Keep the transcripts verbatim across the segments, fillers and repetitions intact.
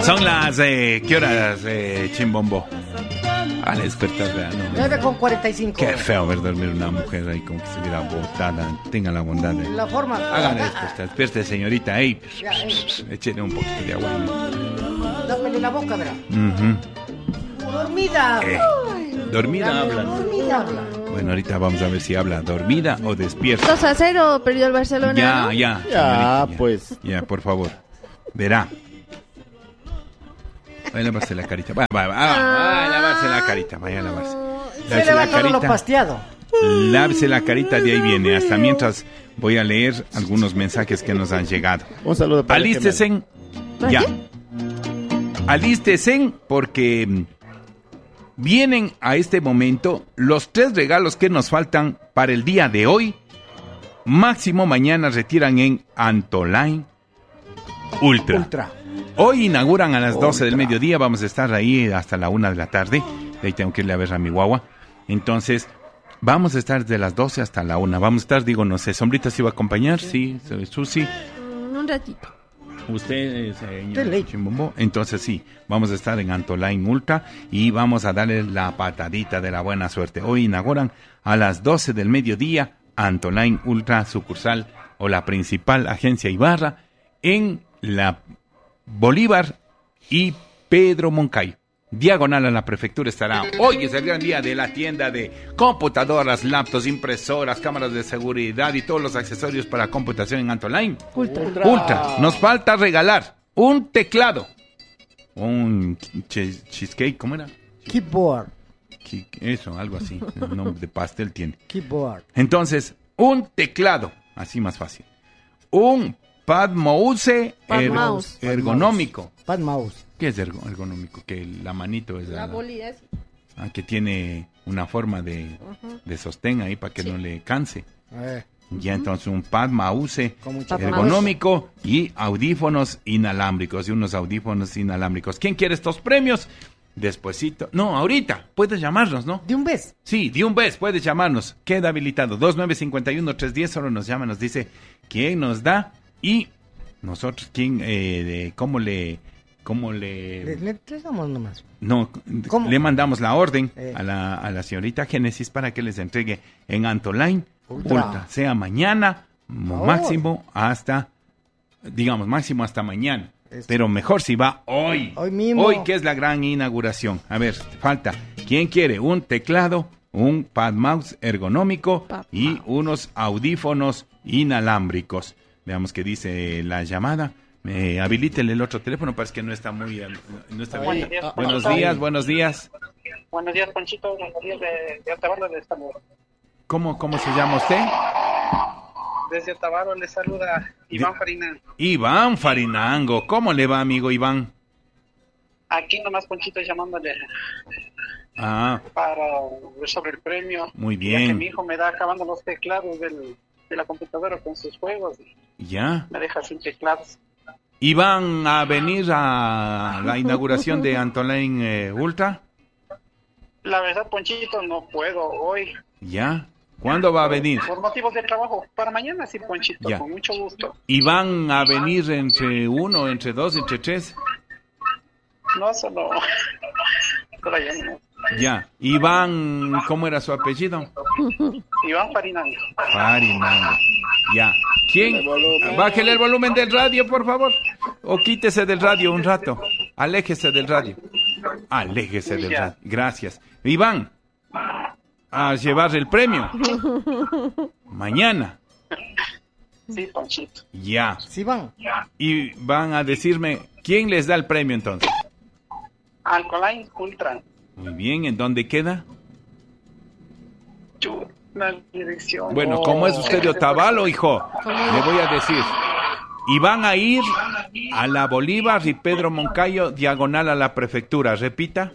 Son las, eh, ¿qué horas, eh, Chimbombo? A la despertar, ¿no? nueve con cuarenta y cinco. Qué feo ver dormir una mujer ahí como que se viera botada. Tenga la bondad de... La forma... Háganle despertar. Despierte, señorita. Ey, échale un poquito de agua. Dámele la boca, verá. Uh-huh. Dormida. Eh, dormida habla. Dormida habla. Bueno, ahorita vamos a ver si habla dormida o despierta. dos a cero, perdió el Barcelona. Ya, ¿no? ya. Ya, pues. Ya, por favor. Verá. Vaya a lavarse la carita. Vaya, vaya, vaya, vaya a lavarse la carita. Vaya a lavarse. Se le va todo lo pasteado. Lávese la carita, de ahí viene. Hasta mientras voy a leer algunos mensajes que nos han llegado. Un saludo para Alístesen. Ya. Alístesen porque vienen a este momento los tres regalos que nos faltan para el día de hoy. Máximo mañana retiran en Antoline Ultra. Ultra. Hoy inauguran a las doce del mediodía, vamos a estar ahí hasta la una de la tarde. De ahí tengo que irle a ver a mi guagua. Entonces, vamos a estar de las doce hasta la una. Vamos a estar, digo, no sé, ¿Sombrita se iba a acompañar? Sí, Susi. Mm, un ratito. Usted, señor Chimbombo. Entonces sí, vamos a estar en Antoline Ultra y vamos a darle la patadita de la buena suerte. Hoy inauguran a las doce del mediodía Antoline Ultra, sucursal o la principal agencia Ibarra en la Bolívar y Pedro Moncayo. Diagonal a la prefectura estará. Hoy es el gran día de la tienda de computadoras, laptops, impresoras, cámaras de seguridad y todos los accesorios para computación en Antoline Ultra. Ultra. Nos falta regalar un teclado, un ch- cheesecake, ¿cómo era? Keyboard. Ki- Eso, algo así. El nombre de pastel tiene. Keyboard. Entonces, un teclado, así más fácil. Un pad mouse, Pad er- mouse. ergonómico. Pad mouse. ¿Qué es ergo- ergonómico? Que la manito es La la, bolilla es... ah, que tiene una forma de, Ujú. de sostén ahí para que Sí. no le canse. Eh, Ya entonces un pad mouse con mucha Pad ergonómico y audífonos inalámbricos y unos audífonos inalámbricos. ¿Quién quiere estos premios? Despuesito. No, ahorita. Puedes llamarnos, ¿no? De un vez. Sí, de un vez puedes llamarnos. Queda habilitado. dos nueve cinco uno tres uno cero solo nos llama, nos dice quién nos da y nosotros quién, eh, de, cómo le... ¿Cómo le...? Le, le entregamos nomás. No, ¿Cómo? le mandamos la orden Eh. a, la, a la señorita Génesis para que les entregue en Antoline Ultra. Ultra. Sea mañana, Por máximo hasta, digamos, máximo hasta mañana. Eso. Pero mejor si va hoy. Hoy mismo. Hoy que es la gran inauguración. A ver, falta. ¿Quién quiere? Un teclado, un pad mouse ergonómico Pad y mouse. unos audífonos inalámbricos. Veamos qué dice la llamada. Eh, habilítele el otro teléfono, parece que no está muy... eh, No está muy- Buenos días, Ah, buenos Ponchito. días, buenos días. Buenos días, Ponchito. Buenos días de, de Otavalo de Estambul. ¿Cómo, cómo se llama usted? Desde Otavalo le saluda Iván Farina. Iván Farinango. ¿Cómo le va, amigo Iván? Aquí nomás, Ponchito, llamándole Ah, para ver sobre el premio. muy Ya que mi bien. hijo me da acabando los teclados del, de la computadora con sus juegos. Y Ya. me deja sin teclados. ¿Y van a venir a la inauguración de Antoline eh, Ultra? La verdad, Ponchito, no puedo hoy. Ya. ¿Cuándo va a venir? Por motivos de trabajo. Para mañana sí, Ponchito, Ya. con mucho gusto. ¿Y van a venir entre uno, entre dos, entre tres? No, solo... Todavía no. Ya. ¿Iván, cómo era su apellido? Iván Farina. Farinango. Ya. ¿Quién? Bájele el volumen del radio, por favor. O quítese del radio un rato. Aléjese del radio. Aléjese del Ya. radio. Gracias. Iván, a llevar el premio. Mañana. Sí, Ponchito. Ya. Sí van. Y van a decirme quién les da el premio entonces. Alcoline Ultra. Muy bien, ¿en dónde queda? Chu- La dirección. Bueno, ¿cómo es usted de Otavalo, hijo? Le voy a decir. Y van a ir a la Bolívar y Pedro Moncayo, diagonal a la prefectura. Repita.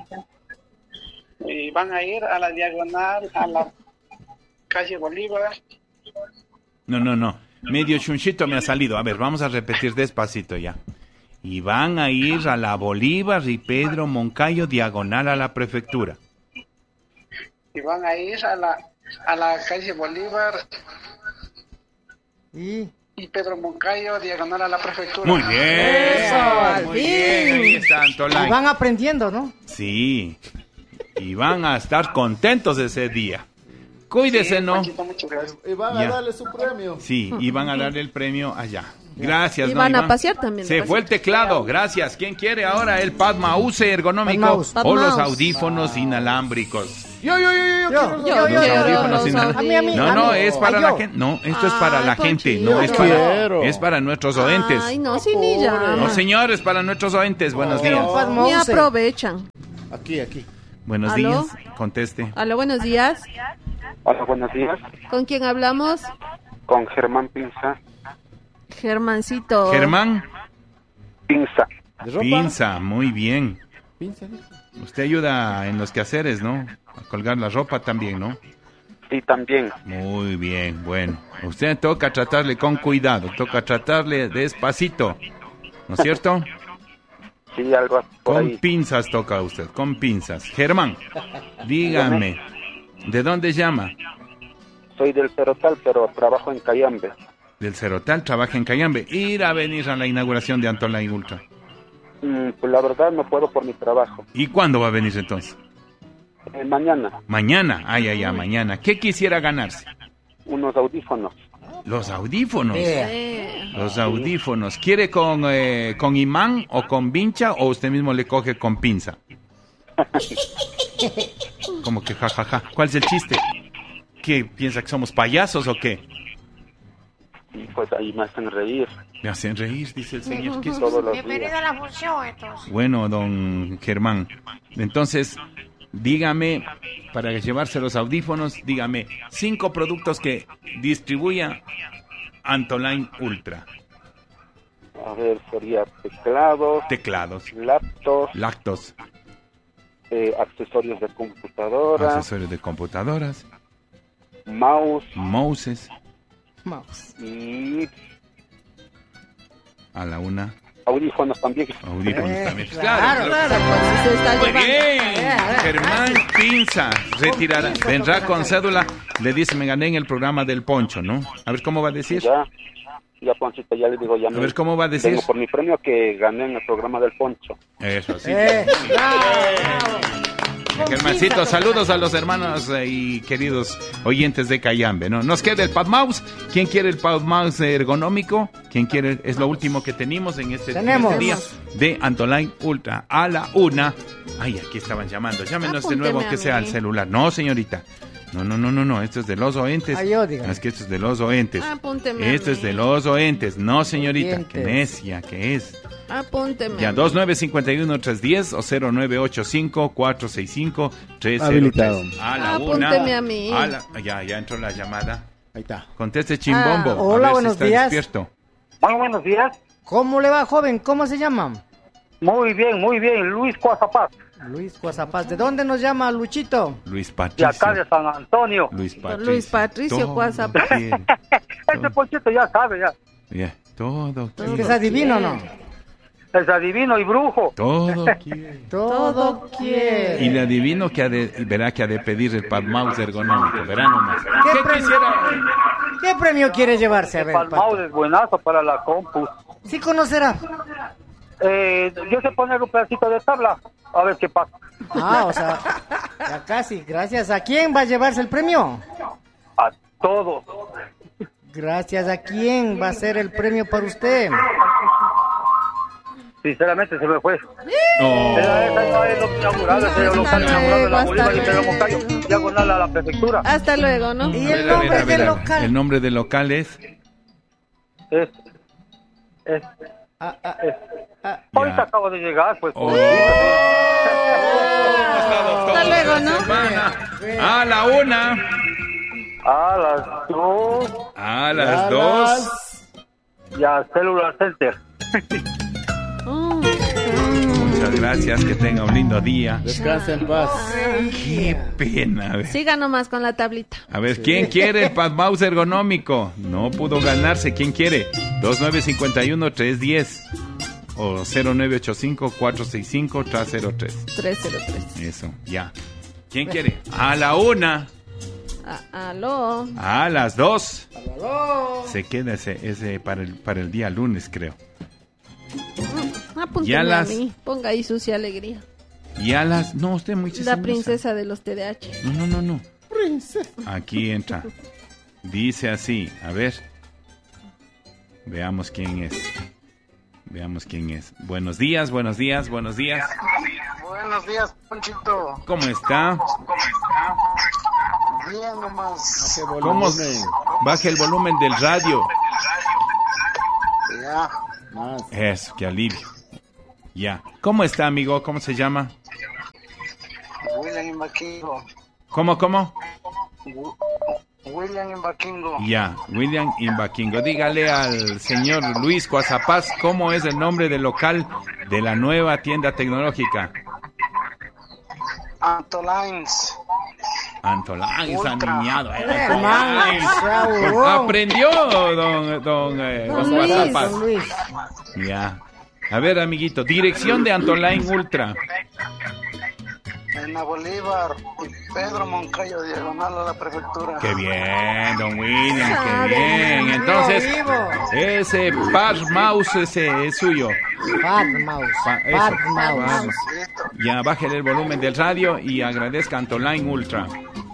Y van a ir a la diagonal, a la calle Bolívar. No, no, no. Medio chunchito me ha salido. A ver, vamos a repetir despacito ya. Y van a ir a la Bolívar y Pedro Moncayo, diagonal a la prefectura. Y van a ir a la, a la calle Bolívar. Y y Pedro Moncayo, diagonal a la prefectura. Muy bien. Eso, muy bien. bien. Ahí está Antolay. Y van aprendiendo, ¿no? Sí. Y van a estar contentos ese día. Cuídese, Sí, ¿no? Panchito, muchas gracias. Y van Ya. a darle su premio. Sí, y van a darle el premio allá. Gracias, Y ¿no, van a Iván? pasear también, Se de fue el pasear. teclado, gracias. ¿Quién quiere ahora el Pad Mouse ergonómico Pad Mouse. o los Pad Mouse. audífonos inalámbricos? Yo, yo, yo, yo, Yo, quiero- Yo yo, yo, Los quiero audífonos los inalámbricos. A mí, a mí, No, a no, mí. es para Ay, la yo. gente. No, esto es para Ay, la gente, no Ponchito. es para, Quiero. es para nuestros oentes. Ay, no, sí, ni llama. No, señores, para nuestros oentes. Buenos Quiero días. un Pad Ni Mouse. aprovechan. Aquí, aquí. Buenos ¿Aló? días. Conteste. Aló, buenos días. Hola, buenos días. ¿Con quién hablamos? Con Germán Pinza. Germancito. Germán Pinza. ¿De ropa? Pinza, muy bien. Pinza, dijo. Usted ayuda en los quehaceres, ¿no? A colgar la ropa también, ¿no? Sí, también. Muy bien, bueno. Usted toca tratarle con cuidado, toca tratarle despacito, ¿no es cierto? Sí, algo por Con ahí. pinzas toca usted, con pinzas. Germán, dígame, ¿de dónde llama? Soy del Cerotal, pero trabajo en Cayambe. Del Cerotal, trabaja en Cayambe. Ir a venir a la inauguración de Antolay Ultra. Mm, pues la verdad no puedo por mi trabajo. ¿Y cuándo va a venir entonces? Eh, mañana, Mañana, ay, ay, ay, mañana. ¿Qué quisiera ganarse? unos audífonos. Los audífonos. Yeah. Eh, Los audífonos. ¿Quiere con, eh, con imán o con vincha o usted mismo le coge con pinza? Como que jajaja. Ja, ja. ¿Cuál es el chiste? ¿Qué? ¿Piensa que somos payasos o qué? Y pues ahí me hacen reír Me hacen reír, dice el señor. ¿Qué es? todos los Bienvenido días. a la función, entonces. Bueno, don Germán. Entonces, dígame, para llevarse los audífonos, dígame cinco productos que distribuya Antoline Ultra. A ver, sería teclados, Teclados, laptops, lactos, eh, accesorios de computadora, accesorios de computadoras, mouse mouses, Mouse. y a la una, audífonos también. audífonos Eh, también. claro, claro, pues si se está Muy llevando. bien, Germán Pinza retirará, Pinza, vendrá toca con hacer. cédula, le dice, me gané en el programa del Poncho, ¿no? A ver, ¿cómo va a decir? Ya, ya Ponchito, ya le digo, ya A me ver, ¿cómo va a decir? vengo por mi premio que gané en el programa del Poncho. Eso sí. Eh, bravo, bravo. Germancito, saludos a los hermanos eh, y queridos oyentes de Cayambe, ¿no? Nos queda el Pad Mouse. ¿Quién quiere el Pad Mouse ergonómico? ¿Quién quiere? Es lo último que tenemos en este, Tenemos. este día de Antoline Ultra. A la una. Ay, aquí estaban llamando. Llámenos de nuevo, Apúnteme que a sea mí. al celular. No, señorita. No, no, no, no, no. Esto es de los oentes. Ah, yo, dígame. Es que esto es de los oentes. Apúnteme a Esto es mí. de los oentes. No, señorita. Oyentes. Qué necia que es. Apúnteme. Ya, dos nueve cinco uno tres uno cero o cero nueve ocho cinco cuatro seis cinco tres cero tres. Habilitado. A la Apúnteme una. a mí. a la- ya, ya entró la llamada. Ahí está. Conteste Chimbombo. Ah. a Hola, ver si buenos está días. despierto. Muy buenos días. ¿Cómo le va, joven? ¿Cómo se llama? Muy bien, muy bien. Luis Coazapaz, Luis Cuazapaz. ¿De dónde nos llama Luchito? Luis de Patricio. acá de San Antonio. Luis Patricio. Luis Patricio Todo Cuazap- quiere, Este Ponchito ya sabe, ya. ya, todo Es que quiere. es adivino, ¿no? Es adivino y brujo. Todo quiere. Todo quiere. Y le adivino que ha de, verá que ha de pedir el Pad Mouse ergonómico. Verá nomás. ¿Qué ¿Qué premio? quisiera? ¿Qué premio quiere llevarse? A ver, Palmao Pato. es buenazo para la compu. ¿Sí conocerá? Eh, yo sé poner un pedacito de tabla. A ver qué pasa. Ah, o sea, ya casi. Gracias. ¿A quién va a llevarse el premio? A todos. Gracias. ¿A quién va a ser el premio para usted? Sinceramente se me fue. Oh. Era esa no es lo inaugurado, ese es lo Hasta local inaugurado de la luego, Bolívar y hasta Pedro Moncayo, luego. diagonal a la prefectura. Hasta luego, ¿no? Y A ver, el a ver, nombre a ver, del a ver. local. El nombre del local es. Es, es, Ah, ah, es. ah. Ahorita Ya. acabo de llegar, pues. Oh. por- Hasta luego, ¿no? Semana. A la una. A las dos, A las dos. ya Cellular Center. Mm. Muchas gracias, que tenga un lindo día. Descansa en paz. Qué pena. A ver, Siga nomás con la tablita. a ver, ¿quién quiere el Pad Mouse ergonómico? No pudo ganarse. ¿Quién quiere? dos nueve cinco uno tres uno cero o cero nueve ocho cinco cuatro seis cinco tres cero tres. tres cero tres. Eso, ya. ¿Quién quiere? A la una. Ah, aló. A las dos. Aló. Se queda ese, ese para el, para el día lunes, creo. Apúnteme Ya las- a mí. Ponga ahí sucia alegría. Y a las... No, usted muy La chistosa. princesa de los T D A H. No, no, no, no. Princesa. Aquí entra. Dice así, a ver. Veamos quién es. Veamos quién es. Buenos días, buenos días, buenos días. Buenos días, Ponchito. ¿Cómo está? Bien nomás. Qué ¿Cómo? volumen. Baje el volumen del radio. Ya. Más. Eso, qué alivio. Ya. ¿Cómo está, amigo? ¿Cómo se llama? William Imbaquingo. ¿Cómo, cómo? Wi- William Imbaquingo. Ya, William Imbaquingo. Dígale al señor Luis Coazapaz cómo es el nombre del local de la nueva tienda tecnológica. Antolines. Antolán, esa Ultra. niñado. eh, Hermano, Antolán. sea huevón. Aprendió, don, don, eh, Don don Luis, Coazapaz. Don Luis. Ya. A ver, amiguito, dirección de Antolán Ultra. En la Bolívar. Y Pedro Moncayo, diagonal a la prefectura. Qué bien, don William, Ah, qué bien. vivo, Entonces, vivo. ese Par Mouse ese es suyo. Bad Mouse. Pa- eso, Bad Bad Mouse. Mouse. Listo. Ya, bájele el volumen del radio y agradezca a Antolán Ultra.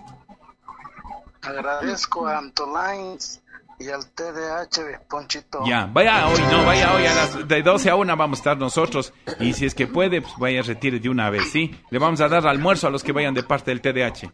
Agradezco a Antolines y al T D A H, Ponchito. Ya, vaya hoy, no, vaya hoy a las de doce a una vamos a estar nosotros. Y si es que puede, pues vaya, retire de una vez, ¿sí? Le vamos a dar almuerzo a los que vayan de parte del T D A H.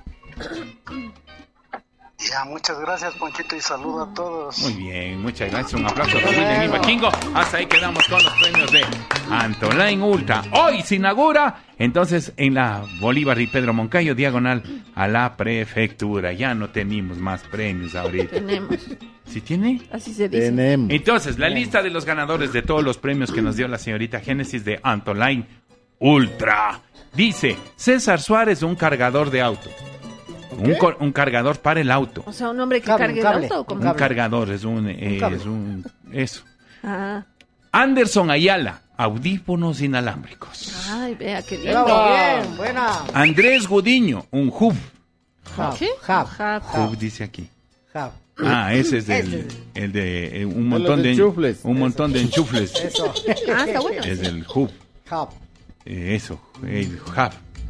Ya, muchas gracias, Ponchito, y saludo a todos. Muy bien, muchas gracias. Un aplauso para William Imbaquingo. Hasta ahí quedamos con los premios de Antolán Ultra. Hoy se inaugura, entonces, en la Bolívar y Pedro Moncayo, diagonal a la prefectura. Ya no tenemos más premios ahorita. Tenemos. ¿Sí tiene? Así se dice. Tenemos. Entonces, la lista de los ganadores de todos los premios que nos dio la señorita Génesis de Antolán Ultra. Dice, César Suárez, un cargador de auto. Un, cor- un cargador para el auto. O sea, un hombre que Cable, cargue el cable. auto. ¿o Un cómo? cable. cargador, es un... eh, cable. es un eso. Ah, Anderson Ayala, audífonos inalámbricos. ay, vea qué lindo. Bravo, bien, buena. Andrés Gudiño, un hub. Hub, ¿Qué? hub, Ajá. Hub dice aquí. hub. Ah, ese es del, Ese. el de eh, un los montón de enchufles. un montón de enchufles. Eso. Ah, está bueno. Es el hub. Hub. Eh, eso, el hub.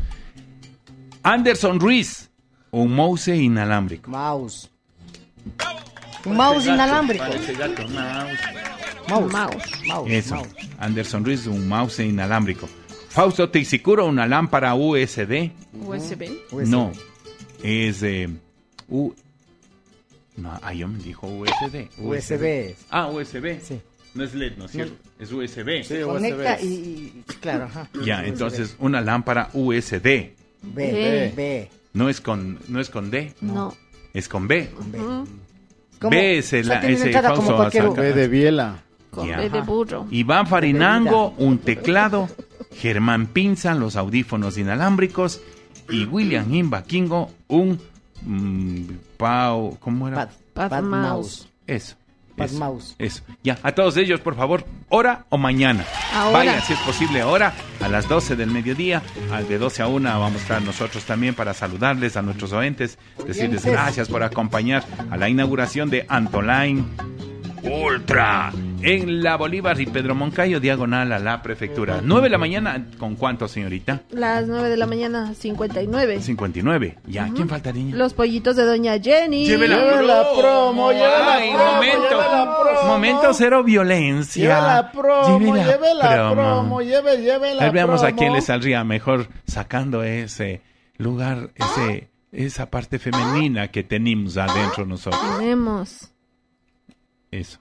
Anderson Ruiz, un mouse inalámbrico. Mouse. Un mouse inalámbrico. Parece gato, mouse. Mouse. Mouse. Mouse. Eso, mouse. Anderson Ruiz, un mouse inalámbrico. Fausto Teixicuro, una lámpara U S D. U S B. U S B. No, es eh, U... No, ah, yo me dijo U S D. U S B. Ah, U S B. Sí. No es L E D, ¿no es cierto? Es U S B. Sí, Conecta U S B. y, y- Claro, ajá. Ya, U S B. entonces una lámpara U S D. B. B. B. No es con, no es con D, No. es con B. B. Ujú. ¿Cómo? B es el- O sea, tiene ese entrada como Fausto cualquier saca- B de biela. Con Ya. B de burro. Iván Farinango, un teclado. Germán Pinza, los audífonos inalámbricos. Y William Imbaquingo, un... mm, pau, ¿cómo era? Pad, Pad pad mouse. mouse. Eso. Pad eso, mouse. Eso. Ya, a todos ellos, por favor, hora o mañana. Ahora. Vaya, si es posible, ahora, a las doce del mediodía. Al de doce a una vamos a estar nosotros también para saludarles a nuestros oyentes, decirles Oyentes. gracias por acompañar a la inauguración de Antolán Ultra en la Bolívar y Pedro Moncayo, diagonal a la prefectura. nueve de la mañana, ¿con cuánto, señorita? Las nueve de la mañana, cincuenta y nueve. cincuenta y nueve. Ya, ¿quién falta, niña? Los pollitos de Doña Jenny. Lleve Lleve la promo, lleve la Ay, promo, momento, lleve la promo. momento cero violencia. Lleve la promo, Lleve la lleve la promo. promo, lleve, lleve la Ahí veamos promo. a quién le saldría mejor sacando ese lugar, ese esa parte femenina que tenemos adentro nosotros. Tenemos. Eso.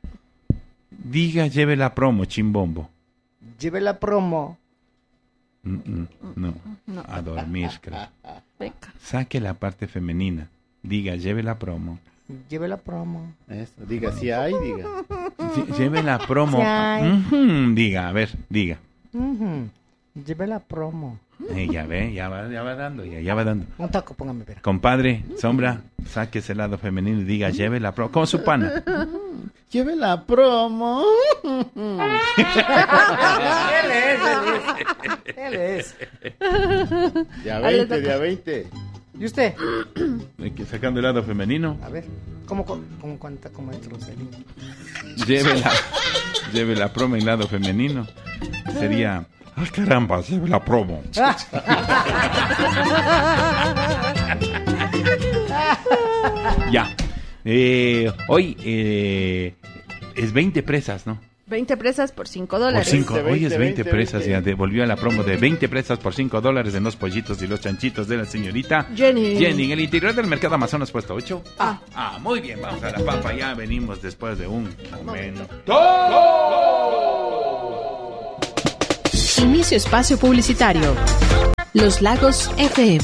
Diga, lleve la promo, chimbombo. Lleve la promo. Mm, mm, no, No. a dormir, creo. Venga. Saque la parte femenina. Diga, lleve la promo. Lleve la promo. Eso, diga, si hay, diga. Lle- Lleve la promo. Sí hay. Ujú, diga, a ver, diga. Ujú. Lleve la promo. Eh, ya ve, ya va, ya va dando, ya, ya va dando. Un taco, póngame, espera. Compadre, sombra, saque ese lado femenino y diga, lleve la promo. Como su pana. Lleve la promo. Él es, él es. Él es. De a Ahí le veinte, toca. de a veinte. ¿Y usted? Hay que sacando el lado femenino. A ver, ¿cómo, cómo, cómo cuánta, cómo es Roselín? Lleve la, lleve la promo en lado femenino. Sería... ¡Ah, caramba! Lleve la promo. Ya. Eh, hoy eh, es veinte presas, ¿no? veinte presas por cinco Por dólares. cinco. veinte, Hoy es veinte, veinte, presas. veinte. Ya devolvió a la promo de veinte presas por cinco dólares en los pollitos y los chanchitos de la señorita Jenny. Jenny. En el interior del mercado Amazonas puesto ocho. Ah. Ah, muy bien. Vamos a la papa. Ya venimos después de un momento. Inicio espacio publicitario. Los Lagos F M.